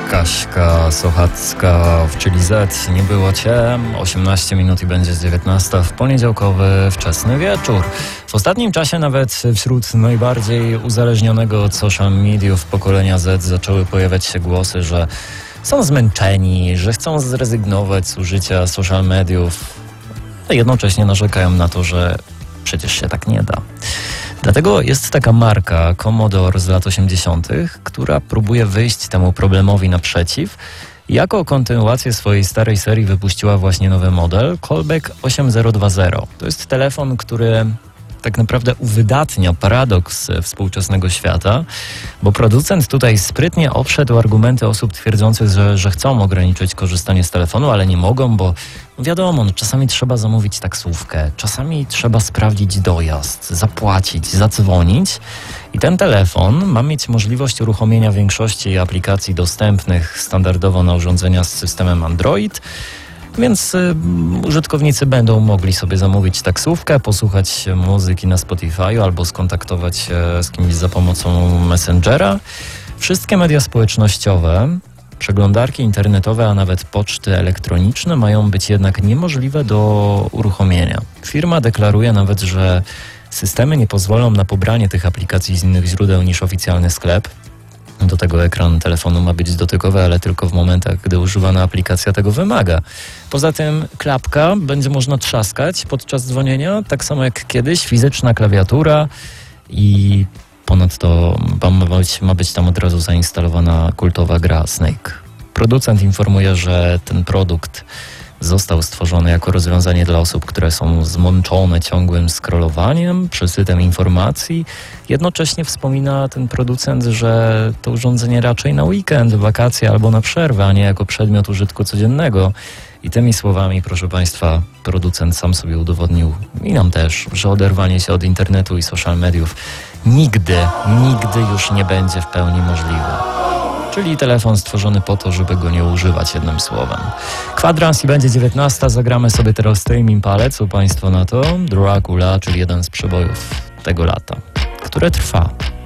Kaśka Sochacka w Czyli Z. Nie było cię. 18 minut i będzie z 19 w poniedziałkowy wczesny wieczór. W ostatnim czasie nawet wśród najbardziej uzależnionego od social mediów pokolenia Z zaczęły pojawiać się głosy, że są zmęczeni, że chcą zrezygnować z użycia social mediów, a jednocześnie narzekają na to, że przecież się tak nie da. Dlatego jest taka marka Commodore z lat 80., która próbuje wyjść temu problemowi naprzeciw. Jako kontynuację swojej starej serii wypuściła właśnie nowy model Callback 8020. To jest telefon, który tak naprawdę uwydatnia paradoks współczesnego świata, bo producent tutaj sprytnie obszedł argumenty osób twierdzących, że chcą ograniczyć korzystanie z telefonu, ale nie mogą, bo wiadomo, czasami trzeba zamówić taksówkę, czasami trzeba sprawdzić dojazd, zapłacić, zadzwonić. I ten telefon ma mieć możliwość uruchomienia większości aplikacji dostępnych standardowo na urządzenia z systemem Android, więc użytkownicy będą mogli sobie zamówić taksówkę, posłuchać muzyki na Spotify'u albo skontaktować się z kimś za pomocą Messengera. Wszystkie media społecznościowe, przeglądarki internetowe, a nawet poczty elektroniczne mają być jednak niemożliwe do uruchomienia. Firma deklaruje nawet, że systemy nie pozwolą na pobranie tych aplikacji z innych źródeł niż oficjalny sklep. Do tego ekran telefonu ma być dotykowy, ale tylko w momentach, gdy używana aplikacja tego wymaga. Poza tym klapka będzie można trzaskać podczas dzwonienia, tak samo jak kiedyś, fizyczna klawiatura i ponadto ma być tam od razu zainstalowana kultowa gra Snake. Producent informuje, że ten produkt został stworzony jako rozwiązanie dla osób, które są zmęczone ciągłym scrollowaniem, przesytem informacji. Jednocześnie wspomina ten producent, że to urządzenie raczej na weekend, wakacje albo na przerwę, a nie jako przedmiot użytku codziennego. I tymi słowami, proszę Państwa, producent sam sobie udowodnił i nam też, że oderwanie się od internetu i social mediów nigdy już nie będzie w pełni możliwe. Czyli telefon stworzony po to, żeby go nie używać, jednym słowem. Kwadrans i będzie 19, zagramy sobie teraz Tame Impale, co Państwo na to? Dracula, czyli jeden z przebojów tego lata, które trwa.